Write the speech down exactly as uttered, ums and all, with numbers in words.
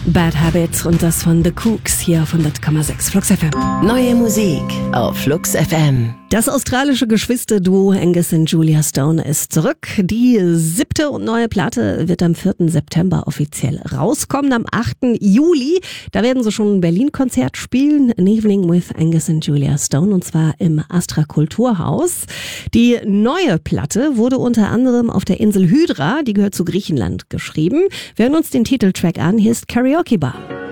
Bad Habits und das von The Kooks hier auf hundert Komma sechs Flux F M. Neue Musik auf Flux F M. Das australische Geschwisterduo Angus und Julia Stone ist zurück. Die siebte und neue Platte wird am vierten September offiziell rauskommen. Am achten Juli, da werden sie schon ein Berlin-Konzert spielen. An Evening with Angus und Julia Stone, und zwar im Astra Kulturhaus. Die neue Platte wurde unter anderem auf der Insel Hydra, die gehört zu Griechenland, geschrieben. Wir hören uns den Titeltrack an. Hier ist Karaoke Bar.